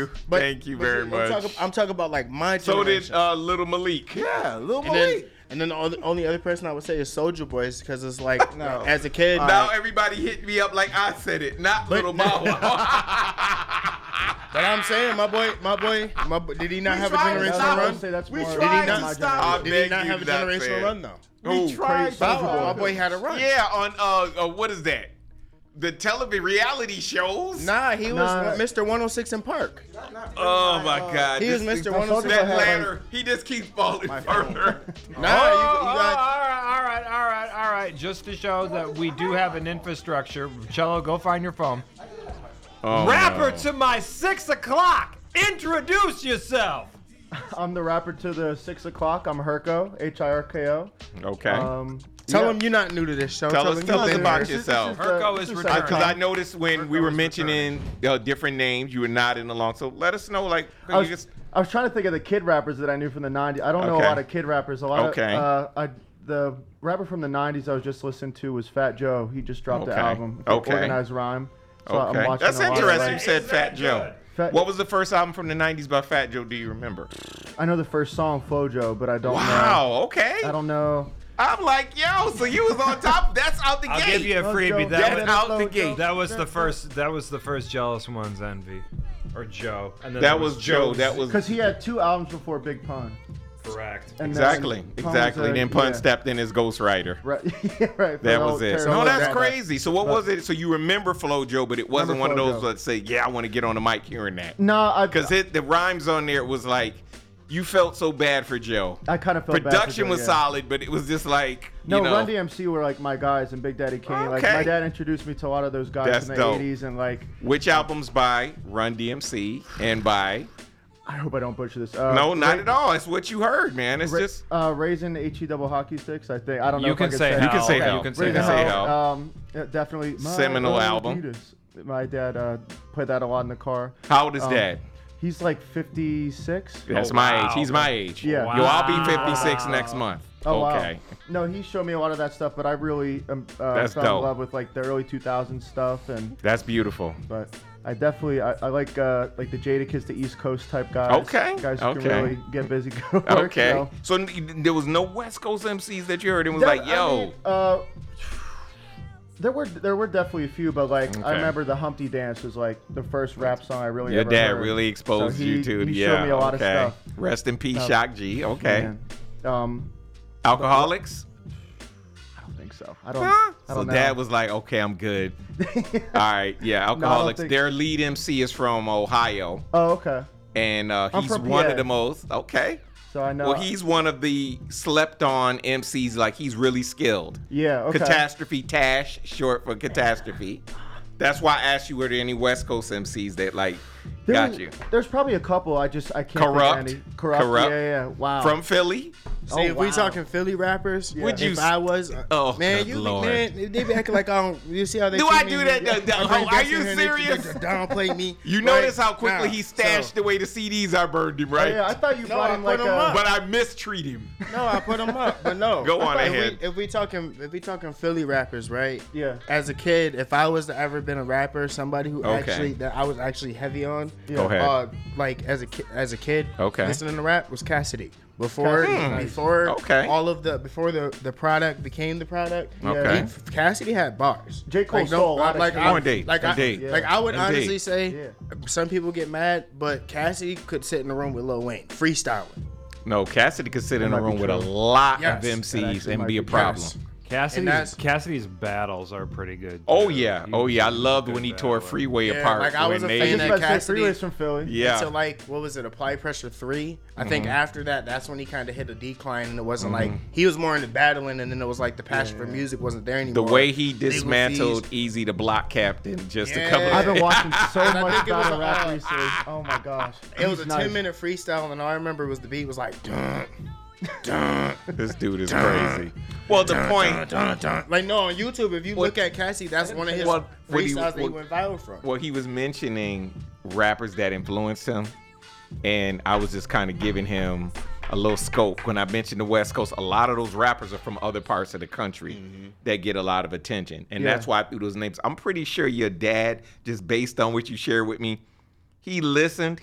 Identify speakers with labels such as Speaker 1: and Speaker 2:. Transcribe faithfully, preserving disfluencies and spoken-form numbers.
Speaker 1: you.
Speaker 2: But,
Speaker 1: Thank you
Speaker 2: but
Speaker 1: very
Speaker 2: I'm
Speaker 1: much.
Speaker 2: Talking, I'm talking about like my
Speaker 1: So
Speaker 2: generation.
Speaker 1: did uh, Little Malik.
Speaker 3: Yeah, Lil
Speaker 2: and then,
Speaker 3: Malik.
Speaker 2: and then the only, only other person I would say is Soulja Boys because it's like
Speaker 3: No.
Speaker 2: as a kid.
Speaker 1: Now everybody hit me up like I said it, not
Speaker 2: But-
Speaker 1: Little Bow Wow.
Speaker 2: But I'm saying, my boy, my boy, my boy, did he not
Speaker 3: We
Speaker 2: have a
Speaker 3: tried to
Speaker 2: generational
Speaker 3: stop
Speaker 2: run?
Speaker 3: him.
Speaker 4: Say that's
Speaker 3: We
Speaker 4: more
Speaker 3: tried
Speaker 2: Did he
Speaker 3: to
Speaker 2: not-
Speaker 3: stop
Speaker 1: I
Speaker 3: him.
Speaker 2: Did
Speaker 1: beg
Speaker 2: he not
Speaker 1: you
Speaker 2: have a
Speaker 1: not
Speaker 2: generational
Speaker 1: fair.
Speaker 2: run though?
Speaker 3: We
Speaker 1: Who?
Speaker 3: tried
Speaker 2: Bow
Speaker 3: to.
Speaker 2: Wow, my boy had a run.
Speaker 1: Yeah, on uh, uh what is that? The television reality shows.
Speaker 2: Nah, he was
Speaker 4: Nah.
Speaker 2: Mister one oh six in Park.
Speaker 1: Oh my God.
Speaker 2: He was
Speaker 1: This-
Speaker 2: Mister
Speaker 4: Now,
Speaker 2: one oh six.
Speaker 4: Soulja
Speaker 1: That
Speaker 4: Boy had,
Speaker 1: ladder, he just keeps falling further.
Speaker 2: Nah,
Speaker 5: Oh,
Speaker 2: you, you got.
Speaker 5: all right, all right, all right, all right. Just to show that we do have an infrastructure. Cello, go find your phone.
Speaker 1: Oh,
Speaker 5: Rapper
Speaker 1: no.
Speaker 5: to my six o'clock. Introduce yourself.
Speaker 4: I'm the rapper to the six o'clock. I'm Herko, H I R K O.
Speaker 1: Okay.
Speaker 4: Um,
Speaker 2: Tell
Speaker 4: yeah.
Speaker 2: him you're not new to this show.
Speaker 1: Tell us-
Speaker 2: him
Speaker 1: tell
Speaker 2: you've
Speaker 1: us
Speaker 2: been
Speaker 1: about
Speaker 2: here.
Speaker 4: This
Speaker 1: yourself.
Speaker 4: the-
Speaker 5: Herko
Speaker 4: this
Speaker 5: is
Speaker 4: the
Speaker 5: returning.
Speaker 1: Because
Speaker 4: second
Speaker 1: I
Speaker 4: time.
Speaker 1: noticed when we
Speaker 5: Herco
Speaker 1: were
Speaker 5: is
Speaker 1: mentioning uh, different names, you were nodding along. So let us know, like,
Speaker 4: I
Speaker 1: you
Speaker 4: was,
Speaker 1: just-
Speaker 4: I was trying to think of the kid rappers that I knew from the nineties. I don't know
Speaker 1: Okay.
Speaker 4: a lot of kid rappers. A lot
Speaker 1: Okay.
Speaker 4: of uh, I, the rapper from the nineties I was just listening to was Fat Joe. He just dropped
Speaker 1: Okay.
Speaker 4: the album.
Speaker 1: Okay.
Speaker 4: Organized Rhyme. So
Speaker 1: okay.
Speaker 4: I'm watching
Speaker 1: That's
Speaker 4: a lot of
Speaker 1: interesting. You
Speaker 4: that.
Speaker 1: said
Speaker 5: Is
Speaker 1: Fat
Speaker 5: that
Speaker 1: Joe.
Speaker 5: good?
Speaker 4: Fat-
Speaker 1: What was the first album from the nineties by Fat Joe? Do you remember?
Speaker 4: I know the first song, Flojo, but I don't
Speaker 1: Wow.
Speaker 4: know.
Speaker 1: Okay.
Speaker 4: I don't know.
Speaker 1: I'm like, yo, so you was on top. That's out the
Speaker 5: I'll
Speaker 1: gate.
Speaker 5: give you a
Speaker 4: Flojo,
Speaker 5: freebie.
Speaker 1: That's
Speaker 5: That was,
Speaker 1: out the gate.
Speaker 5: that was the first. That was the first Jealous One's Envy, or Joe. And then
Speaker 1: That
Speaker 5: there
Speaker 1: was Joe.
Speaker 5: Joe's-
Speaker 1: That was
Speaker 4: Because he had two albums before Big Pun.
Speaker 5: correct.
Speaker 4: And then
Speaker 1: exactly,
Speaker 4: Pun was
Speaker 1: exactly.
Speaker 4: a-
Speaker 1: Then Pun
Speaker 4: yeah.
Speaker 1: stepped in as Ghostwriter.
Speaker 4: Right. yeah, right. for
Speaker 1: That
Speaker 4: the
Speaker 1: was
Speaker 4: whole
Speaker 1: it.
Speaker 4: Terror
Speaker 1: No,
Speaker 4: Road
Speaker 1: that's
Speaker 4: Rap.
Speaker 1: crazy. So what
Speaker 4: But-
Speaker 1: was it? So you remember Flojo, but it wasn't one
Speaker 4: Remember
Speaker 1: of those
Speaker 4: Flojo.
Speaker 1: that say, "Yeah, I want to get on the mic hearing that."
Speaker 4: No, I
Speaker 1: Because it the rhymes on there was like, you felt so bad for Joe.
Speaker 4: I kind of felt bad for
Speaker 1: Production
Speaker 4: Joe,
Speaker 1: was
Speaker 4: yeah.
Speaker 1: solid, but it was just like,
Speaker 4: No,
Speaker 1: you know,
Speaker 4: Run D M C were like my guys and Big Daddy Kane. Like
Speaker 1: Okay.
Speaker 4: my dad introduced me to a lot of those guys
Speaker 1: That's
Speaker 4: in the
Speaker 1: dope.
Speaker 4: eighties, and like
Speaker 1: which albums by Run D M C and by
Speaker 4: I hope I don't butcher this. Uh,
Speaker 1: no, not
Speaker 4: Ra-
Speaker 1: at all. It's what you heard, man. It's
Speaker 4: Ra-
Speaker 1: just
Speaker 4: uh, Raisin H E double hockey sticks. I think I don't know.
Speaker 5: You
Speaker 4: if
Speaker 5: can
Speaker 4: I can
Speaker 5: say
Speaker 4: say
Speaker 5: how.
Speaker 1: You can say
Speaker 5: okay,
Speaker 1: how.
Speaker 5: You can say
Speaker 1: You can
Speaker 4: Raisin
Speaker 1: say
Speaker 5: how.
Speaker 1: how.
Speaker 4: Um, yeah, definitely my
Speaker 1: Seminal
Speaker 4: own
Speaker 1: album.
Speaker 4: Adidas. My dad uh, played that a lot in the car.
Speaker 1: how old is
Speaker 4: Um,
Speaker 1: Dad?
Speaker 4: He's like fifty-six.
Speaker 1: That's
Speaker 5: Oh,
Speaker 1: my
Speaker 5: wow.
Speaker 1: age. He's my age.
Speaker 4: Yeah.
Speaker 1: Yo, I'll be
Speaker 5: Wow.
Speaker 1: fifty-six next month.
Speaker 4: Oh
Speaker 1: okay.
Speaker 4: wow. No, he showed me a lot of that stuff, but I really um, uh,
Speaker 1: That's
Speaker 4: fell
Speaker 1: dope.
Speaker 4: in love with like the early two thousands stuff, and
Speaker 1: That's beautiful.
Speaker 4: but I definitely I, I like uh, like the Jadakiss, the East Coast type guys.
Speaker 1: Okay,
Speaker 4: Guys who
Speaker 1: okay.
Speaker 4: can really get busy. Go to work,
Speaker 1: Okay.
Speaker 4: so.
Speaker 1: So n- there was no West Coast M Cs that you heard and was
Speaker 4: There-
Speaker 1: like,
Speaker 4: I
Speaker 1: yo.
Speaker 4: mean, uh, there were there were definitely a few, but like
Speaker 1: Okay.
Speaker 4: I remember the Humpty Dance was like the first rap song I really
Speaker 1: Your
Speaker 4: ever
Speaker 1: dad
Speaker 4: heard.
Speaker 1: really exposed
Speaker 4: So
Speaker 1: you
Speaker 4: he-
Speaker 1: to
Speaker 4: he
Speaker 1: yeah.
Speaker 4: showed me a lot of
Speaker 1: okay.
Speaker 4: stuff.
Speaker 1: Rest in peace,
Speaker 4: Um,
Speaker 1: Shock G. Okay.
Speaker 4: Man. Um,
Speaker 1: Alcoholics?
Speaker 4: I don't think so. I don't.
Speaker 1: Huh?
Speaker 4: I
Speaker 1: So
Speaker 4: don't know.
Speaker 1: dad was like, okay, I'm good. All right, yeah, Alcoholics.
Speaker 4: think-
Speaker 1: Their lead M C is from Ohio,
Speaker 4: Oh, okay.
Speaker 1: and uh,
Speaker 4: I'm
Speaker 1: he's
Speaker 4: from
Speaker 1: one
Speaker 4: P A.
Speaker 1: of the most. Okay.
Speaker 4: So I know.
Speaker 1: Well, he's one of the slept-on M Cs. Like he's really skilled.
Speaker 4: Yeah. Okay.
Speaker 1: Catastrophe Tash, short for Catastrophe. That's why I asked you, were there any West Coast M Cs that like
Speaker 4: There
Speaker 1: got
Speaker 4: was-
Speaker 1: you?
Speaker 4: There's probably a couple. I just I can't.
Speaker 1: Corrupt.
Speaker 4: Think of any. Corrupt.
Speaker 1: Corrupt.
Speaker 4: Yeah, yeah. Wow.
Speaker 1: From Philly?
Speaker 2: See,
Speaker 4: Oh,
Speaker 2: if we
Speaker 4: wow.
Speaker 2: talking Philly rappers,
Speaker 1: Would you
Speaker 2: if
Speaker 1: s-
Speaker 2: I was, uh,
Speaker 1: Oh,
Speaker 2: man,
Speaker 1: good
Speaker 2: you
Speaker 1: Lord.
Speaker 2: man, they be acting like I don't. You see how they?
Speaker 1: Do
Speaker 2: treat
Speaker 1: I
Speaker 2: me
Speaker 1: do
Speaker 2: when
Speaker 1: that?
Speaker 2: they-
Speaker 1: The- the-
Speaker 2: I bring
Speaker 1: are
Speaker 2: Dexter
Speaker 1: you
Speaker 2: here and they-
Speaker 1: serious?
Speaker 2: They downplay me.
Speaker 1: You
Speaker 2: right?
Speaker 1: notice how quickly
Speaker 2: Nah,
Speaker 1: he stashed
Speaker 2: so-
Speaker 1: away the C Ds I burned him,
Speaker 4: Oh,
Speaker 1: right?
Speaker 4: yeah, I thought you
Speaker 2: No,
Speaker 4: brought
Speaker 2: I
Speaker 4: him
Speaker 2: put
Speaker 4: like
Speaker 2: him
Speaker 4: a.
Speaker 2: up.
Speaker 1: But I mistreat him.
Speaker 2: No, I put them up, but no.
Speaker 1: Go on
Speaker 2: if
Speaker 1: ahead.
Speaker 2: We, if we talking, if we talking Philly rappers, right?
Speaker 4: Yeah.
Speaker 2: As a kid, if I was to ever been a rapper, somebody who
Speaker 1: Okay.
Speaker 2: actually that I was actually heavy on,
Speaker 4: Yeah.
Speaker 1: Go ahead.
Speaker 2: uh, like as a ki- as a kid,
Speaker 1: Okay.
Speaker 2: listening to rap was Cassidy. Before
Speaker 4: Cassidy.
Speaker 2: before
Speaker 1: Okay.
Speaker 2: all of the before the the product became the product,
Speaker 1: Okay.
Speaker 2: he- Cassidy had bars.
Speaker 4: J. Cole
Speaker 2: Like,
Speaker 4: stole a lot of
Speaker 2: like
Speaker 4: shit.
Speaker 2: I,
Speaker 1: Indeed.
Speaker 2: like I,
Speaker 1: Indeed.
Speaker 2: like I would
Speaker 1: Indeed.
Speaker 2: honestly say,
Speaker 4: Yeah.
Speaker 2: some people get mad, but Cassidy could sit in the room with Lil Wayne freestyling.
Speaker 1: No, Cassidy could sit in
Speaker 4: That
Speaker 1: a
Speaker 4: might be
Speaker 1: room with a
Speaker 4: true.
Speaker 1: lot
Speaker 2: Yes.
Speaker 1: of
Speaker 2: That
Speaker 1: M Cs
Speaker 4: actually
Speaker 1: and
Speaker 4: might
Speaker 1: be a
Speaker 4: be
Speaker 1: problem.
Speaker 2: Yes.
Speaker 5: Cassidy's,
Speaker 2: that's-
Speaker 5: Cassidy's battles are pretty good.
Speaker 1: Oh
Speaker 5: too.
Speaker 1: yeah,
Speaker 5: He-
Speaker 1: oh yeah. I
Speaker 5: he's a
Speaker 1: loved
Speaker 5: good
Speaker 1: when he tore
Speaker 5: battler.
Speaker 1: Freeway
Speaker 2: Yeah,
Speaker 1: apart.
Speaker 2: like, I was
Speaker 1: when
Speaker 2: a
Speaker 1: they-
Speaker 2: fan
Speaker 4: I
Speaker 2: of
Speaker 4: just about to say
Speaker 2: Cassidy.
Speaker 4: Freeways from Philly.
Speaker 1: Yeah.
Speaker 2: So like, what was it? Apply Pressure three. I think
Speaker 1: Mm-hmm.
Speaker 2: after that, that's when he kind of hit a decline, and it wasn't like he was more into battling, and then it was like the passion for music wasn't there
Speaker 1: the
Speaker 2: anymore.
Speaker 1: way he
Speaker 2: Legal
Speaker 1: dismantled
Speaker 2: fees.
Speaker 1: Easy the Block Captain just a
Speaker 2: Yeah.
Speaker 1: couple
Speaker 4: I've
Speaker 1: of
Speaker 4: been watching so
Speaker 2: I
Speaker 4: much
Speaker 2: think it was
Speaker 4: battle
Speaker 2: a-
Speaker 4: rap recently. Oh my gosh.
Speaker 2: It was
Speaker 4: He's
Speaker 2: a
Speaker 4: nice.
Speaker 2: ten minute freestyle, and all I remember was the beat was like, dun, dun,
Speaker 1: This dude is crazy. Well, the
Speaker 2: dun,
Speaker 1: point.
Speaker 2: dun, dun. Like no, on YouTube, if you
Speaker 1: What-
Speaker 2: look at Cassie, that's one of his
Speaker 1: What- what he-
Speaker 2: freestyles that he
Speaker 1: what-
Speaker 2: went viral from.
Speaker 1: Well, he was mentioning rappers that influenced him, and I was just kind of giving him a little scope. When I mentioned the West Coast, a lot of those rappers are from other parts of the country that get a lot of attention, and
Speaker 4: Yeah.
Speaker 1: that's why I threw those names. I'm pretty sure your dad, just based on what you shared with me, he listened,